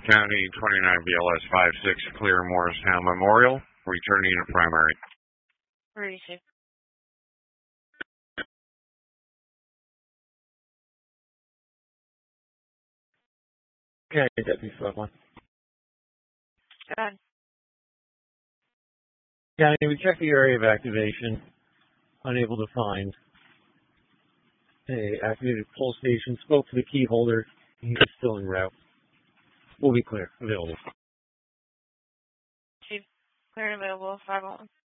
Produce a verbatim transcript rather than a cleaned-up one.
County twenty-nine B L S five six, clear Morristown Memorial. Returning to primary. Receive. Okay, Deputy five one. Go ahead. County, we checked the area of activation. Unable to find a activated pull station. Spoke to the key holder. He's still en route. We'll be clear. Available. Receive. Clear and available. five one.